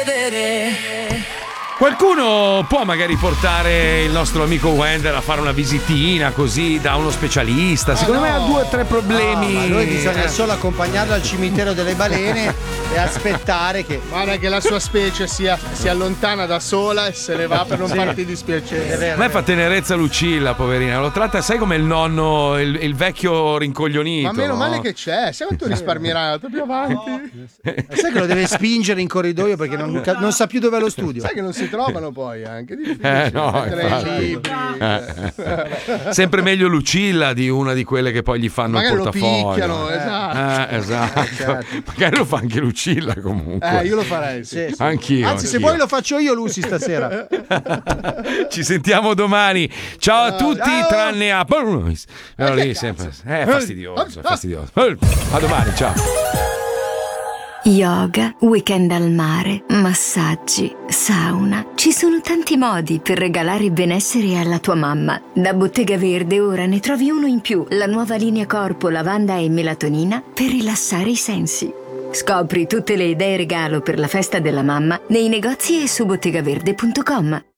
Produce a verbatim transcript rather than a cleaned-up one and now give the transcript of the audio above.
credere. Qualcuno può magari portare il nostro amico Wender a fare una visitina così da uno specialista. Secondo no. me ha due o tre problemi. No, ma noi bisogna solo accompagnarlo al cimitero delle balene e aspettare che. Guarda che la sua specie sia, si allontana da sola e se ne va per non Sì. farti dispiacere. A me fa tenerezza Lucilla, poverina. Lo tratta, sai, come il nonno, il, il vecchio rincoglionito. Ma meno no? male che c'è, sai quanto risparmierai più avanti. Sai che lo deve spingere in corridoio perché non, non sa più dove è lo studio. Sai che non si trovano poi anche difficile. Eh, no, mettere infatti. i libri. Eh. Sempre meglio Lucilla di una di quelle che poi gli fanno Magari il lo portafoglio. picchiano, eh. esatto. Eh, esatto. certo. Magari lo fa anche Lucilla comunque. Eh, io lo farei, sì. Sì, sì. Anch'io. Anzi, se anch'io. vuoi lo faccio io, Lucy, stasera. Ci sentiamo domani. Ciao a tutti, Ciao. tranne a. Allora, lì sempre. Eh, fastidioso, fastidioso. A domani, ciao. Yoga, weekend al mare, massaggi, sauna. Ci sono tanti modi per regalare benessere alla tua mamma. Da Bottega Verde ora ne trovi uno in più, la nuova linea corpo lavanda e melatonina per rilassare i sensi. Scopri tutte le idee regalo per la festa della mamma nei negozi e su bottegaverde punto com.